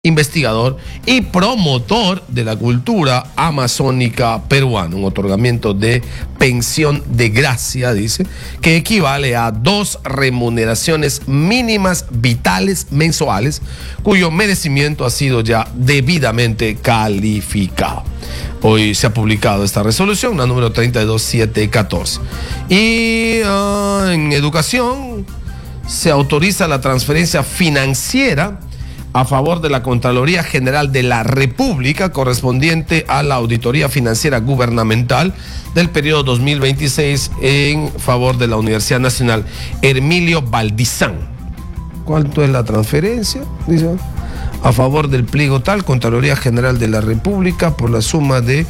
investigador y promotor de la cultura amazónica peruana, un otorgamiento de pensión de gracia, dice, que equivale a 2 remuneraciones mínimas vitales mensuales, cuyo merecimiento ha sido ya debidamente calificado. Hoy se ha publicado esta resolución, la número 32714. Y en educación se autoriza la transferencia financiera a favor de la Contraloría General de la República correspondiente a la auditoría financiera gubernamental del periodo 2026 en favor de la Universidad Nacional Hermilio Valdizán. ¿Cuánto es la transferencia? Dice, a favor del pliego tal, Contraloría General de la República, por la suma de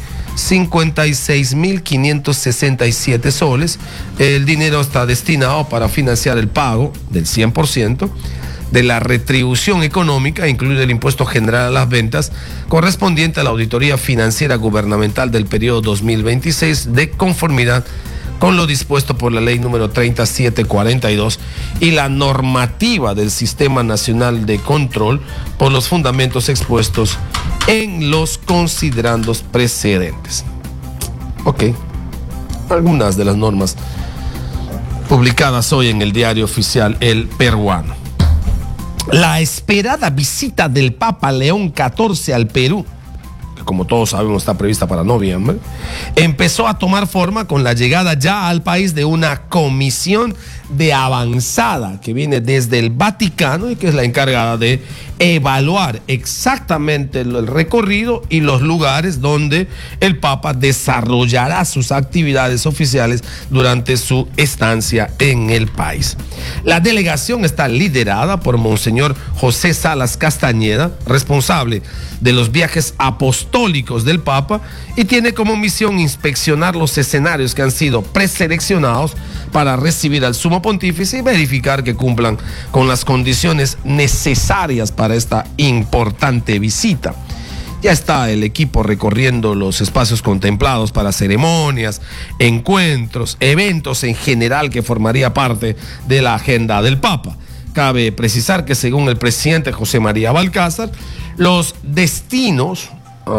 56.567 soles. El dinero está destinado para financiar el pago del 100% de la retribución económica, incluido el impuesto general a las ventas, correspondiente a la auditoría financiera gubernamental del periodo 2026, de conformidad con lo dispuesto por la ley número 3742 y la normativa del Sistema Nacional de Control por los fundamentos expuestos en los considerandos precedentes. Ok, algunas de las normas publicadas hoy en el diario oficial El Peruano. La esperada visita del Papa León XIV al Perú, que como todos sabemos está prevista para noviembre, empezó a tomar forma con la llegada ya al país de una comisión de avanzada que viene desde el Vaticano y que es la encargada de evaluar exactamente el recorrido y los lugares donde el Papa desarrollará sus actividades oficiales durante su estancia en el país. La delegación está liderada por Monseñor José Salas Castañeda, responsable de los viajes apostólicos del Papa, y tiene como misión inspeccionar los escenarios que han sido preseleccionados para recibir al Sumo Pontífice y verificar que cumplan con las condiciones necesarias para esta importante visita. Ya está el equipo recorriendo los espacios contemplados para ceremonias, encuentros, eventos en general que formaría parte de la agenda del Papa. Cabe precisar que según el presidente José María Balcázar, los destinos a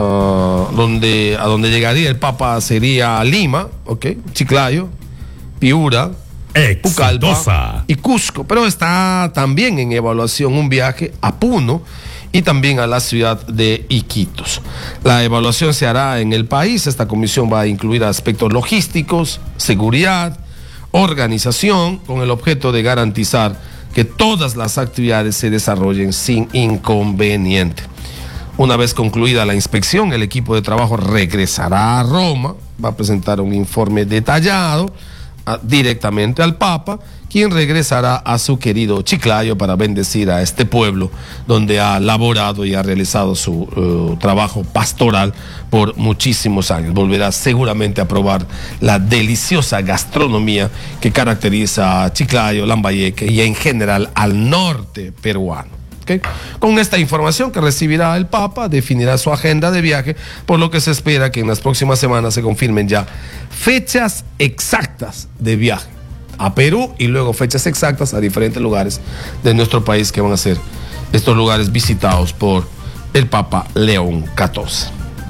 donde llegaría el Papa sería Lima, Chiclayo, Piura, Pucallpa y Cusco, pero está también en evaluación un viaje a Puno y también a la ciudad de Iquitos. La evaluación se hará en el país. Esta comisión va a incluir aspectos logísticos, seguridad, organización, con el objeto de garantizar que todas las actividades se desarrollen sin inconveniente. Una vez concluida la inspección, el equipo de trabajo regresará a Roma, va a presentar un informe detallado directamente al Papa, quien regresará a su querido Chiclayo para bendecir a este pueblo donde ha laborado y ha realizado su trabajo pastoral por muchísimos años. Volverá seguramente a probar la deliciosa gastronomía que caracteriza a Chiclayo, Lambayeque y en general al norte peruano. Con esta información que recibirá el Papa, definirá su agenda de viaje, por lo que se espera que en las próximas semanas se confirmen ya fechas exactas de viaje a Perú y luego fechas exactas a diferentes lugares de nuestro país que van a ser estos lugares visitados por el Papa León XIV.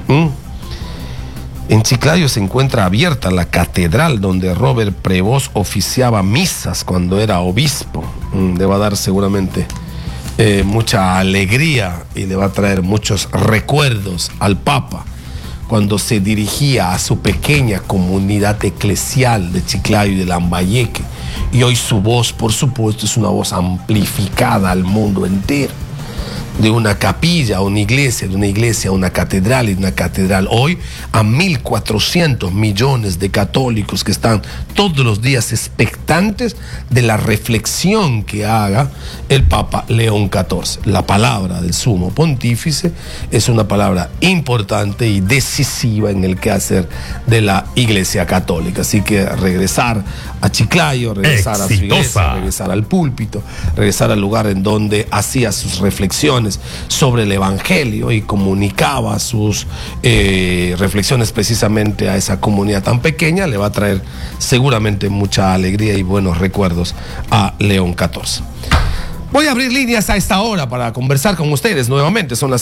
En Chiclayo se encuentra abierta la catedral donde Robert Prevost oficiaba misas cuando era obispo. Le va a dar seguramente mucha alegría y le va a traer muchos recuerdos al Papa cuando se dirigía a su pequeña comunidad eclesial de Chiclayo y de Lambayeque, y hoy su voz, por supuesto, es una voz amplificada al mundo entero. De una capilla a una iglesia, de una iglesia a una catedral y de una catedral hoy a 1.400 millones de católicos que están todos los días expectantes de la reflexión que haga el Papa León XIV. La palabra del Sumo Pontífice es una palabra importante y decisiva en el quehacer de la Iglesia Católica. Así que regresar a Chiclayo, regresar a su iglesia, regresar al púlpito, regresar al lugar en donde hacía sus reflexiones sobre el Evangelio y comunicaba sus reflexiones precisamente a esa comunidad tan pequeña, le va a traer seguramente mucha alegría y buenos recuerdos a León XIV. Voy a abrir líneas a esta hora para conversar con ustedes nuevamente. Son las